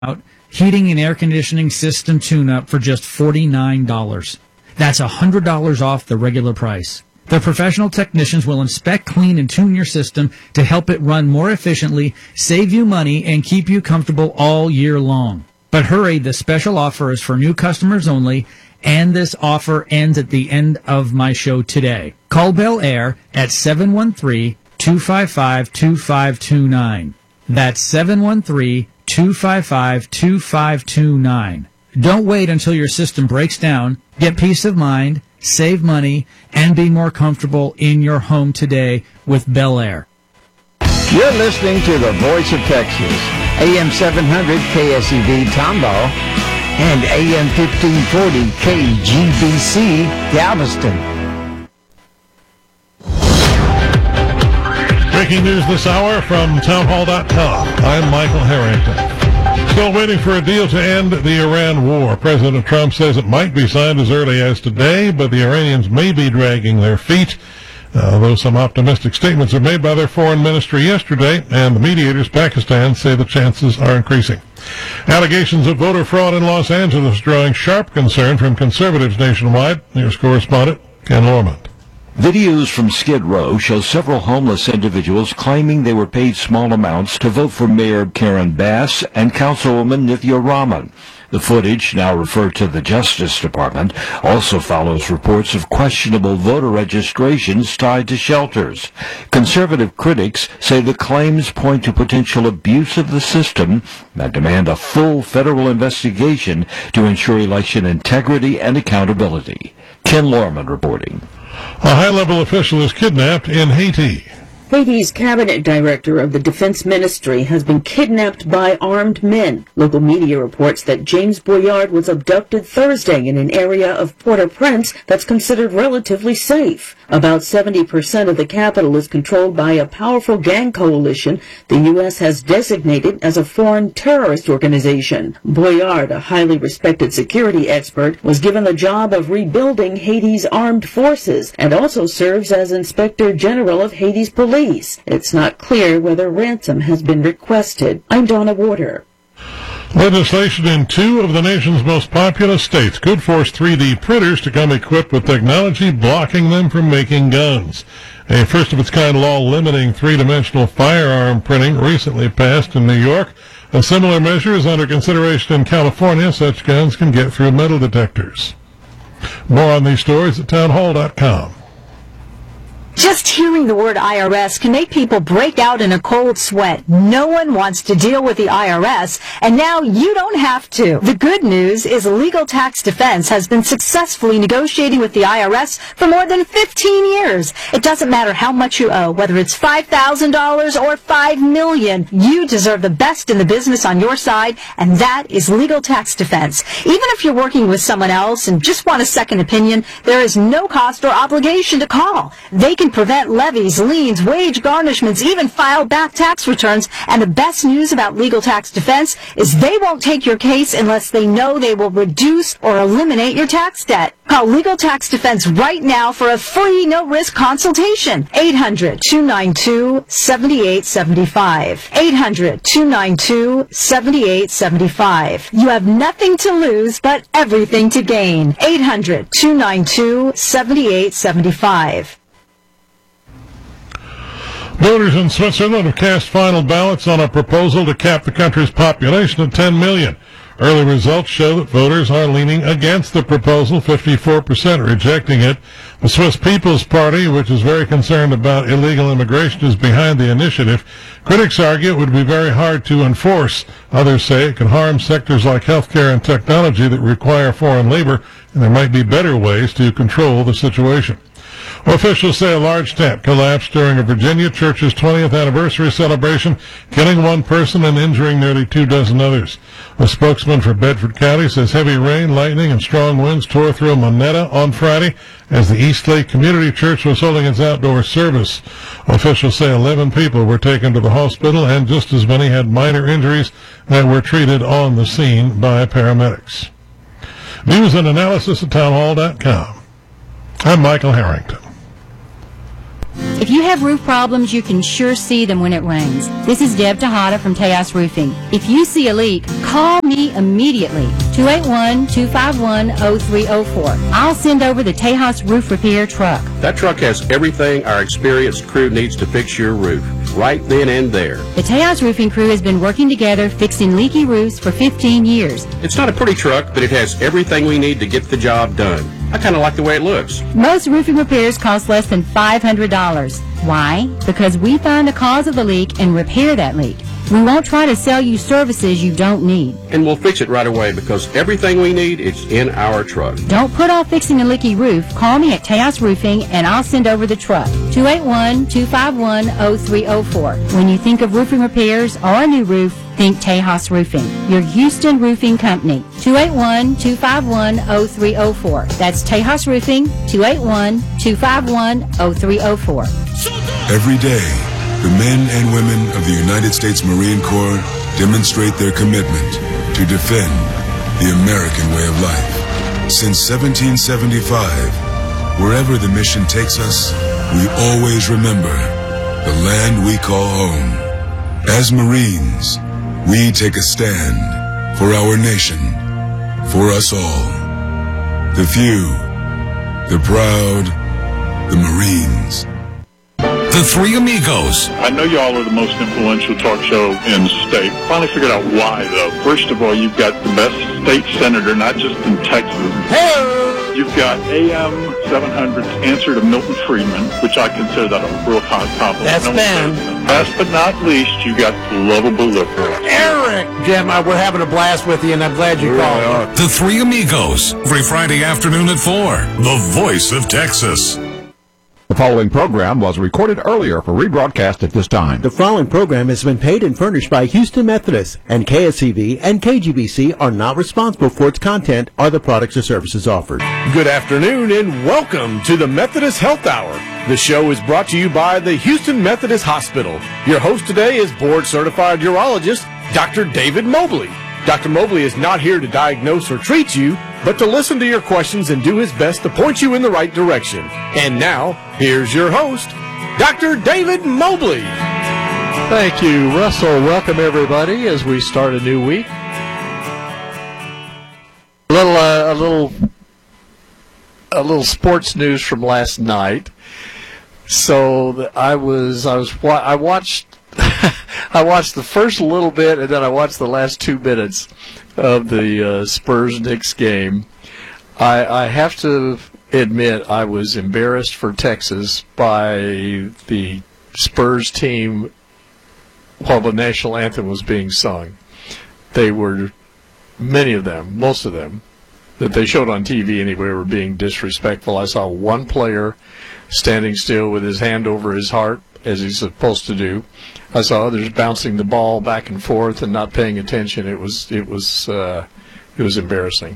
heating and air conditioning system tune-up for just $49. That's $100 off the regular price. Their professional technicians will inspect, clean, and tune your system to help it run more efficiently, save you money, and keep you comfortable all year long. But hurry, the special offer is for new customers only, and this offer ends at the end of my show today. Call Bel Air at 713-255-2529. That's 713-255-2529. Don't wait until your system breaks down. Get peace of mind, save money, and be more comfortable in your home today with Bel Air. You're listening to the Voice of Texas, AM 700 KSEV Tomball and AM 1540 KGBC Galveston. Breaking news this hour from townhall.com. I'm Michael Harrington. Still waiting for a deal to end the Iran war. President Trump says it might be signed as early as today, but the Iranians may be dragging their feet. Though some optimistic statements are made by their foreign ministry yesterday, and the mediators, Pakistan, say the chances are increasing. Allegations of voter fraud in Los Angeles drawing sharp concern from conservatives nationwide. Here's correspondent Ken Lormont. Videos from Skid Row show several homeless individuals claiming they were paid small amounts to vote for Mayor Karen Bass and Councilwoman Nithya Raman. The footage, now referred to the Justice Department, also follows reports of questionable voter registrations tied to shelters. Conservative critics say the claims point to potential abuse of the system and demand a full federal investigation to ensure election integrity and accountability. Ken Lorman reporting. A high-level official is kidnapped in Haiti. Haiti's cabinet director of the defense ministry has been kidnapped by armed men. Local media reports that James Boyard was abducted Thursday in an area of Port-au-Prince that's considered relatively safe. About 70% of the capital is controlled by a powerful gang coalition the U.S. has designated as a foreign terrorist organization. Boyard, a highly respected security expert, was given the job of rebuilding Haiti's armed forces and also serves as Inspector General of Haiti's police. It's not clear whether ransom has been requested. I'm Donna Warder. Legislation in 2 of the nation's most populous states could force 3D printers to come equipped with technology blocking them from making guns. A first-of-its-kind law limiting three-dimensional firearm printing recently passed in New York. A similar measure is under consideration in California. Such guns can get through metal detectors. More on these stories at townhall.com. Just hearing the word IRS can make people break out in a cold sweat. No one wants to deal with the IRS, and now you don't have to. The good news is Legal Tax Defense has been successfully negotiating with the IRS for more than 15 years. It doesn't matter how much you owe, whether it's $5,000 or $5 million. You deserve the best in the business on your side, and that is Legal Tax Defense. Even if you're working with someone else and just want a second opinion, there is no cost or obligation to call. They can prevent levies, liens, wage garnishments, even file back tax returns. And the best news about Legal Tax Defense is they won't take your case unless they know they will reduce or eliminate your tax debt. Call Legal Tax Defense right now for a free, no-risk consultation. 800-292-7875. 800-292-7875. You have nothing to lose but everything to gain. 800-292-7875. Voters in Switzerland have cast final ballots on a proposal to cap the country's population at 10 million. Early results show that voters are leaning against the proposal, 54% rejecting it. The Swiss People's Party, which is very concerned about illegal immigration, is behind the initiative. Critics argue it would be very hard to enforce. Others say it could harm sectors like healthcare and technology that require foreign labor, and there might be better ways to control the situation. Officials say a large tent collapsed during a Virginia church's 20th anniversary celebration, killing one person and injuring nearly 24 others. A spokesman for Bedford County says heavy rain, lightning, and strong winds tore through Monetta on Friday as the East Lake Community Church was holding its outdoor service. Officials say 11 people were taken to the hospital and just as many had minor injuries that were treated on the scene by paramedics. News and analysis at townhall.com. I'm Michael Harrington. If you have roof problems, you can sure see them when it rains. This is Deb Tejada from Tejas Roofing. If you see a leak, call me immediately, 281-251-0304. I'll send over the Tejas Roof Repair truck. That truck has everything our experienced crew needs to fix your roof, right then and there. The Tejas Roofing crew has been working together fixing leaky roofs for 15 years. It's not a pretty truck, but it has everything we need to get the job done. I kind of like the way it looks. Most roofing repairs cost less than $500. Why? Because we find the cause of the leak and repair that leak. We won't try to sell you services you don't need. And we'll fix it right away because everything we need is in our truck. Don't put off fixing a leaky roof. Call me at Tejas Roofing and I'll send over the truck. 281-251-0304. When you think of roofing repairs or a new roof, think Tejas Roofing, your Houston roofing company. 281-251-0304. That's Tejas Roofing, 281-251-0304. Every day, the men and women of the United States Marine Corps demonstrate their commitment to defend the American way of life. Since 1775, wherever the mission takes us, we always remember the land we call home. As Marines, we take a stand for our nation, for us all. The few, the proud, the Marines. The Three Amigos. I know y'all are the most influential talk show in the state. Finally figured out why, though. First of all, you've got the best state senator, not just in Texas. Hey! You've got AM 700's answer to Milton Friedman, which I consider that a real compliment. That's Ben. Last but not least, you got the lovable liberal. Eric! Jim, we're having a blast with you, and I'm glad you called. The Three Amigos. Every Friday afternoon at 4. The Voice of Texas. The following program was recorded earlier for rebroadcast at this time. The following program has been paid and furnished by Houston Methodist, and KSCV and KGBC are not responsible for its content or the products or services offered. Good afternoon and welcome to the Methodist Health Hour. The show is brought to you by the Houston Methodist Hospital. Your host today is board-certified urologist Dr. David Mobley. Dr. Mobley is not here to diagnose or treat you, but to listen to your questions and do his best to point you in the right direction. And now, here's your host, Dr. David Mobley. Thank you, Russell. Welcome, everybody, as we start a new week. A little sports news from last night. So I watched I watched the first little bit, and then I watched the last 2 minutes of the Spurs-Knicks game. I have to admit I was embarrassed for Texas by the Spurs team while the national anthem was being sung. They were, many of them, most of them, that they showed on TV anyway, were being disrespectful. I saw one player standing still with his hand over his heart, as he's supposed to do. I saw others bouncing the ball back and forth and not paying attention. It was embarrassing.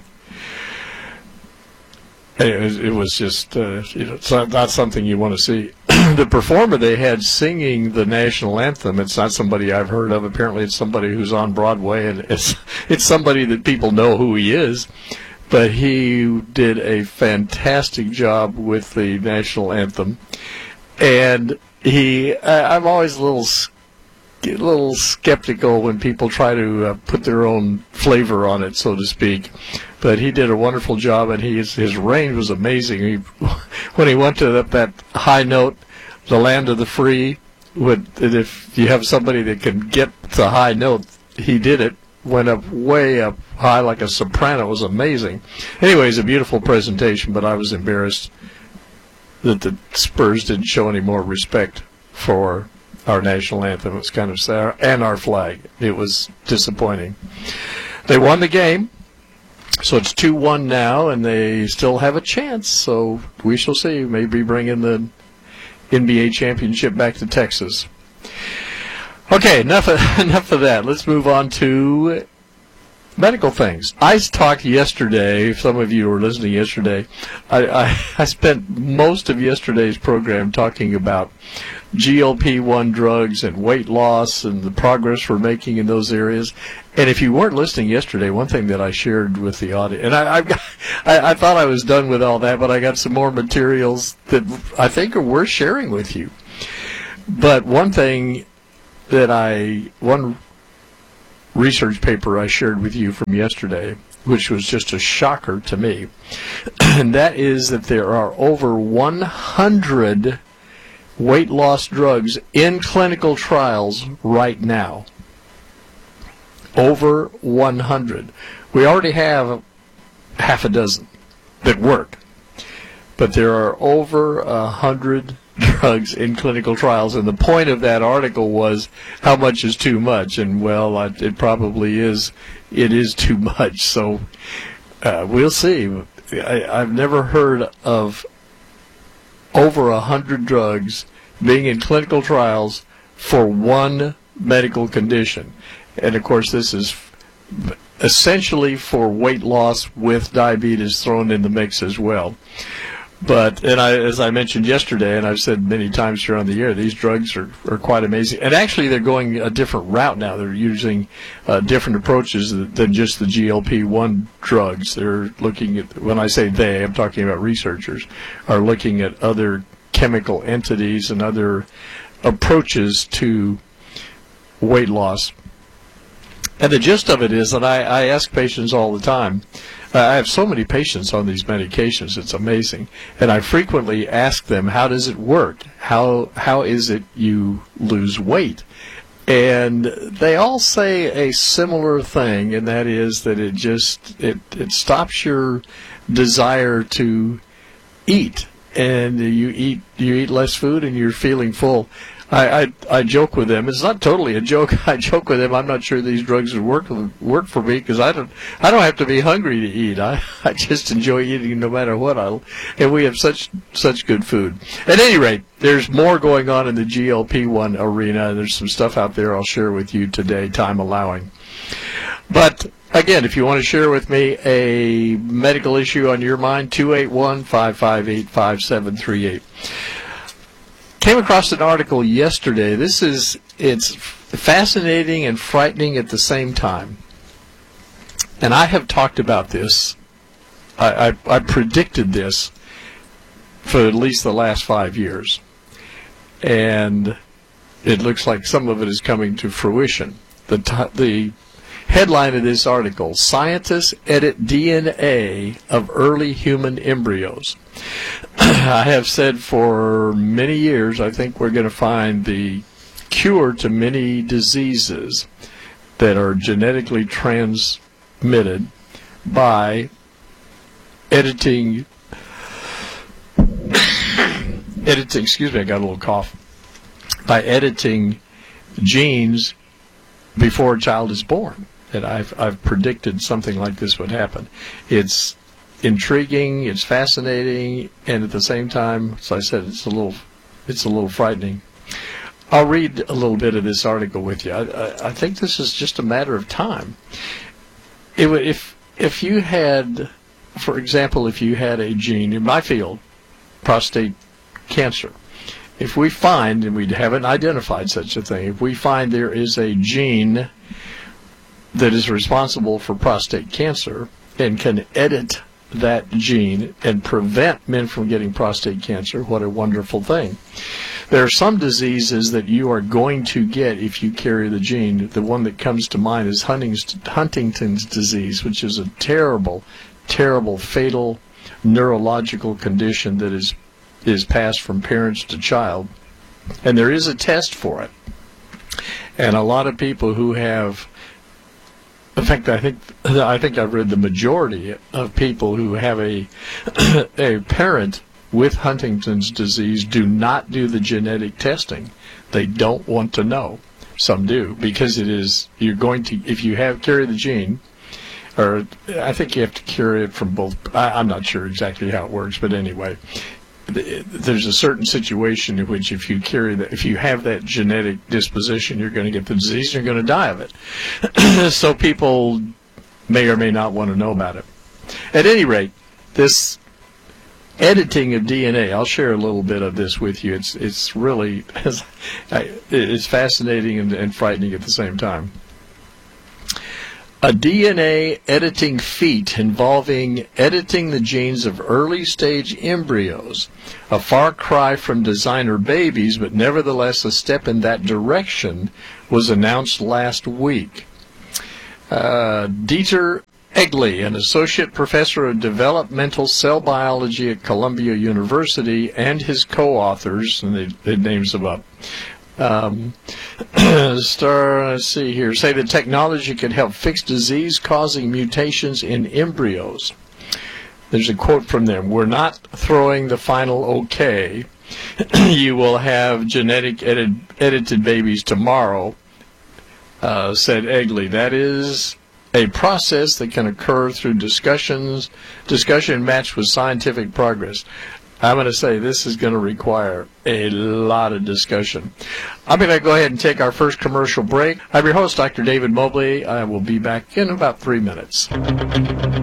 It was just it's not something you want to see. The performer they had singing the national anthem, it's not somebody I've heard of. Apparently, it's somebody who's on Broadway, and it's somebody that people know who he is. But he did a fantastic job with the national anthem, and I'm always a little skeptical when people try to put their own flavor on it, so to speak. But he did a wonderful job, and his range was amazing. When he went to that high note, the land of the free, if you have somebody that can get the high note, he did it. Went up way up high like a soprano. It was amazing. Anyways, a beautiful presentation, but I was embarrassed that the Spurs didn't show any more respect for our national anthem. It was kind of sad, and our flag. It was disappointing. They won the game, so it's 2-1 now, and they still have a chance. So we shall see. Maybe bringing the NBA championship back to Texas. Okay, enough of that. Let's move on to medical things. I talked yesterday, if some of you were listening yesterday, I spent most of yesterday's program talking about GLP-1 drugs and weight loss and the progress we're making in those areas. And if you weren't listening yesterday, one thing that I shared with the audience, and I thought I was done with all that, but I got some more materials that I think are worth sharing with you. But one thing that one research paper I shared with you from yesterday, which was just a shocker to me, and that is that there are over 100 weight loss drugs in clinical trials right now. Over 100. We already have half a dozen that work, but there are over 100 drugs in clinical trials, and the point of that article was how much is too much, and well, it probably is. It is too much, so we'll see. I've never heard of over 100 drugs being in clinical trials for one medical condition, and of course this is essentially for weight loss with diabetes thrown in the mix as well. But, as I mentioned yesterday, and I've said many times here on the air, these drugs are quite amazing. And actually, they're going a different route now. They're using different approaches than just the GLP-1 drugs. They're looking at, when I say they, I'm talking about researchers, are looking at other chemical entities and other approaches to weight loss. And the gist of it is that I ask patients all the time, I have so many patients on these medications, it's amazing. And I frequently ask them, how does it work? How is it you lose weight? And they all say a similar thing, and that is that it stops your desire to eat. And you eat less food and you're feeling full. I joke with them. It's not totally a joke. I joke with them. I'm not sure these drugs would work for me because I don't have to be hungry to eat. I just enjoy eating no matter what. And we have such good food. At any rate, there's more going on in the GLP-1 arena. There's some stuff out there I'll share with you today, time allowing. But again, if you want to share with me a medical issue on your mind, 281-558-5738. Came across an article yesterday. It's fascinating and frightening at the same time. And I have talked about this. I predicted this for at least the last 5 years. And it looks like some of it is coming to fruition. The headline of this article, Scientists Edit DNA of Early Human Embryos. I have said for many years, I think we're going to find the cure to many diseases that are genetically transmitted by editing, excuse me, I got a little cough, by editing genes before a child is born. And I've predicted something like this would happen. It's intriguing, it's fascinating, and at the same time, as I said, it's a little frightening. I'll read a little bit of this article with you. I think this is just a matter of time. If you had, for example, if you had a gene in my field, prostate cancer, if we find, and we haven't identified such a thing, if we find there is a gene that is responsible for prostate cancer and can edit that gene and prevent men from getting prostate cancer, what a wonderful thing. There are some diseases that you are going to get if you carry the gene. The one that comes to mind is Huntington's disease, which is a terrible, terrible, fatal neurological condition that is passed from parents to child. And there is a test for it. And a lot of people who have, in fact, I think I've read the majority of people who have a parent with Huntington's disease do not do the genetic testing. They don't want to know. Some do, because you're going to, if you carry the gene, or I think you have to carry it from both. I'm not sure exactly how it works, but anyway, there's a certain situation in which if you have that genetic disposition, you're going to get the disease and you're going to die of it. So people may or may not want to know about it. At any rate, this editing of DNA, I'll share a little bit of this with you. It's really it's fascinating and frightening at the same time. A DNA editing feat involving editing the genes of early-stage embryos, a far cry from designer babies, but nevertheless a step in that direction, was announced last week. Dieter Egli, an associate professor of developmental cell biology at Columbia University, and his co-authors, and they names them up, let's see here, say the technology could help fix disease-causing mutations in embryos. There's a quote from them: "We're not throwing the final okay. You will have genetic edited babies tomorrow," said Egli. "That is a process that can occur through discussion matched with scientific progress." I'm going to say this is going to require a lot of discussion. I'm going to go ahead and take our first commercial break. I'm your host, Dr. David Mobley. I will be back in about 3 minutes.